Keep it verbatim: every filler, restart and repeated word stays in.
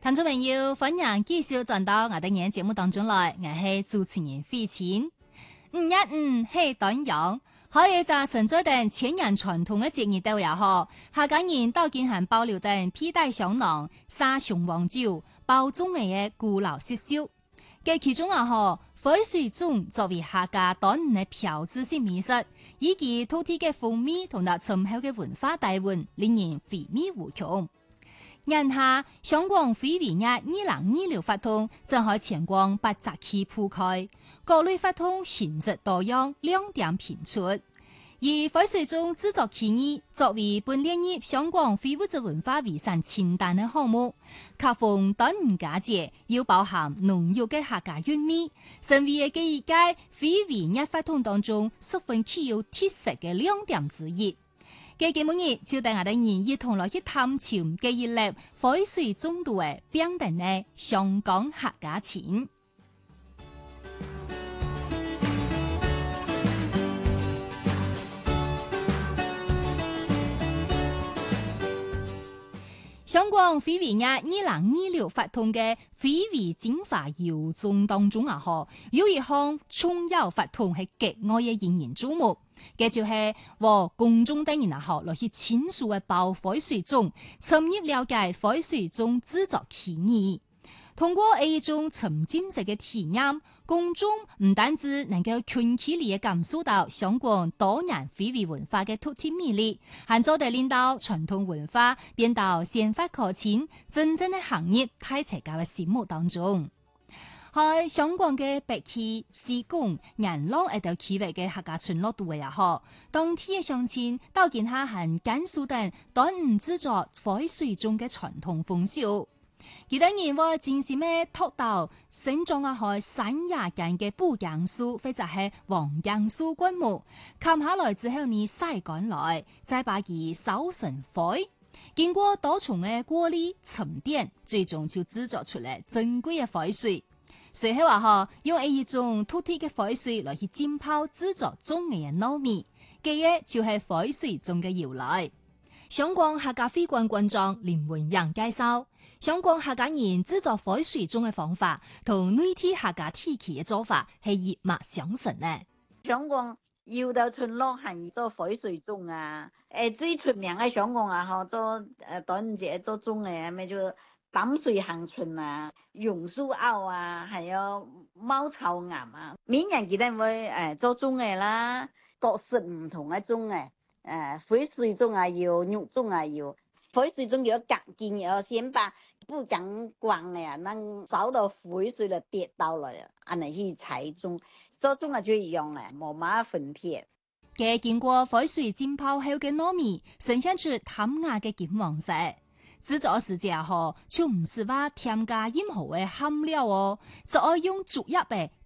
聽眾朋友，歡迎繼續轉到我哋嘅節目當中來，我係主持人費晴。五一五係端陽，可以在神州等千年傳統嘅節日都也好，客家人到今還保留等披戴香囊、撒雄黃酒、包粽嘅古老習俗。嘅其中也好，火水粽作為客家端午嘅標誌性美食，以及土地嘅風味同埋深厚嘅文化底蘊，令人回味無窮。眼下香港非遺業二零二六發通正喺全國八十區鋪開，各類發通形式多樣，亮點頻出。而火水粽製作起義作為本列入香港非物質文化遺產清單嘅項目，恰逢端午佳節，要包含濃郁嘅客家韻味，成為嘅一屆非遺業發通當中十分具有特色嘅亮點之一。嘅節目日就帶我哋人一同來去探尋嘅一粒火水粽度嘅標定嘅香港客家情。香港非遺業二零二六發通嘅非遺精華謠頌當中啊，嗬，有一項重要發通係極愛嘅引人注目。嘅就係和公眾等人啊，學落去親屬嘅包火水粽，深入了解火水粽製作起義。通過一種沉浸式嘅體驗，公眾唔單止能夠近距離嘅感受到香港多元非遺文化嘅獨特魅力，還做得令到傳統文化變到先發可親，真正嘅行業喺大家嘅心目當中。喺香港嘅北區、西貢、元朗一帶區域嘅客家村落度也好，當地嘅鄉親到見下係甘肅等端午製作火水粽嘅傳統風俗。佢哋認為正是咩托到生長啊喺山崖間嘅布罌樹或者係黃罌樹灌木，砍下來之後呢曬乾來，再把佢燒成灰，經過多重嘅過濾沉澱，最終就製作出嚟珍貴嘅火水。隨後話嗬，用一種土地嘅火水來去浸泡製作粽嘅糯米，嘅嘢就係火水粽嘅由來。香港客家會館館長林文陽介紹，香港客家人製作火水粽嘅方法同內地客家地區嘅做法係一脈相承咧。 香港有的村落係做火水粽啊，誒最出名嘅香港啊，嗬做誒端午節做粽嘅，咪就淡水恆春啊、榕樹澳啊，還有貓草岩啊，每人記得會誒做粽嘅啦，各式唔同嘅粽嘅，誒火水粽啊要，肉粽啊要，火水粽要隔見要先把不講光嘅啊，能燒到火水就跌到嚟，按嚟去踩粽，做粽啊就一樣嘅，冇乜分別。 嘅經過火水浸泡後嘅糯米，呈現出淡雅嘅金黃色。製作時節啊，嗬，就唔是話添加任何嘅餡料哦，就愛用竹葉嘅